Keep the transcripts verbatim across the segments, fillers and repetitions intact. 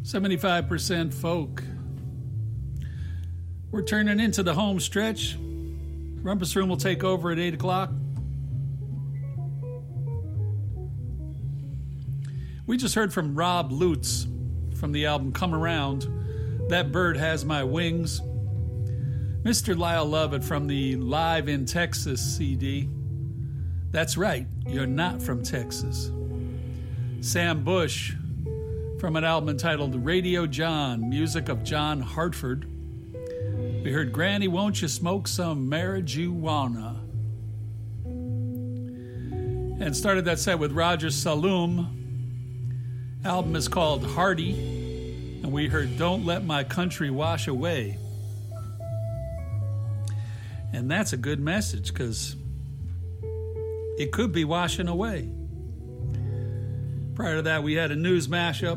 seventy-five percent folk. We're turning into the home stretch. Rumpus Room will take over at eight o'clock. We just heard from Rob Lutz from the album Come Around, That Bird Has My Wings. Mister Lyle Lovett from the Live in Texas C D. That's right, you're not from Texas. Sam Bush from an album entitled Radio John, music of John Hartford. We heard Granny, Won't You Smoke Some Marijuana? And started that set with Roger Saloom. Album is called Hardy, and we heard Don't Let My Country Wash Away. And that's a good message, because it could be washing away. Prior to that, we had a news mashup,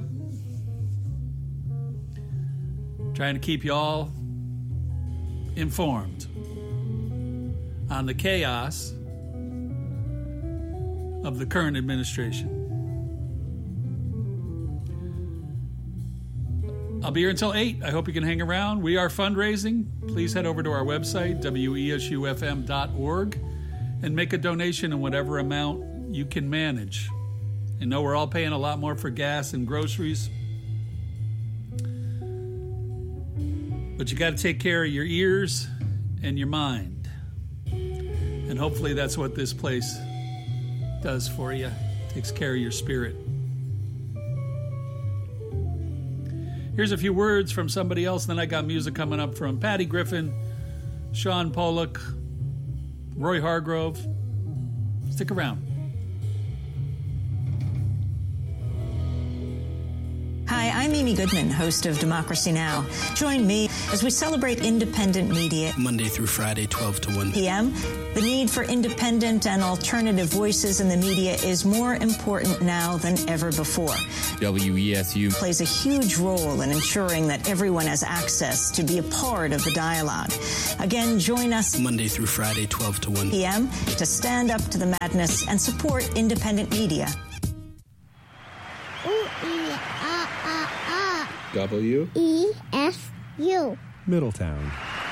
trying to keep you all informed on the chaos of the current administration. I'll be here until eight. I hope you can hang around. We are fundraising. Please head over to our website, W E S U F M dot org, and make a donation in whatever amount you can manage. I know we're all paying a lot more for gas and groceries, but you got to take care of your ears and your mind. And hopefully that's what this place does for you. Takes care of your spirit. Here's a few words from somebody else, and then I got music coming up from Patty Griffin, Sean Pollock, Roy Hargrove. Stick around. Hi, I'm Amy Goodman, host of Democracy Now! Join me as we celebrate independent media. Monday through Friday, twelve to one p m The need for independent and alternative voices in the media is more important now than ever before. W E S U plays a huge role in ensuring that everyone has access to be a part of the dialogue. Again, join us Monday through Friday, twelve to one p m to stand up to the madness and support independent media. W E S U Middletown.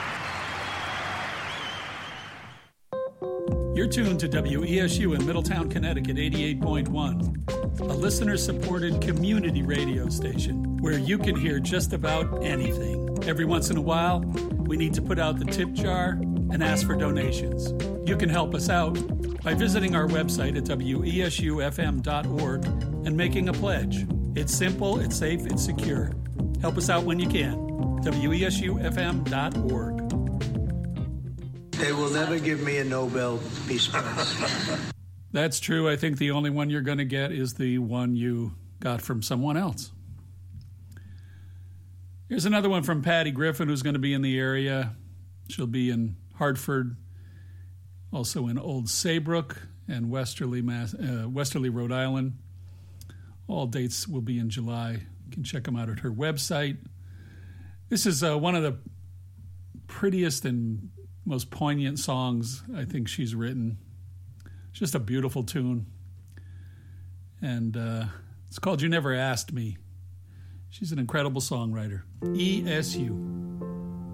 You're tuned to W E S U in Middletown, Connecticut, eighty-eight point one, a listener-supported community radio station where you can hear just about anything. Every once in a while, we need to put out the tip jar and ask for donations. You can help us out by visiting our website at W E S U F M dot org and making a pledge. It's simple, it's safe, it's secure. Help us out when you can. W E S U F M dot org. They will never give me a Nobel Peace Prize. That's true. I think the only one you're going to get is the one you got from someone else. Here's another one from Patty Griffin, who's going to be in the area. She'll be in Hartford, also in Old Saybrook and Westerly, Mass, uh, Westerly, Rhode Island. All dates will be in July. You can check them out at her website. This is uh, one of the prettiest and most poignant songs I think she's written. It's just a beautiful tune. And uh, it's called You Never Asked Me. She's an incredible songwriter. E S U.